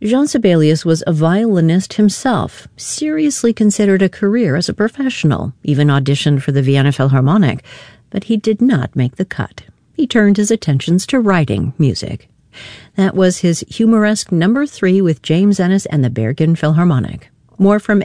Jean Sibelius was a violinist himself, seriously considered a career as a professional, even auditioned for the Vienna Philharmonic, but he did not make the cut. He turned his attentions to writing music. That was his humoresque number 3 with James Ennis and the Bergen Philharmonic. More from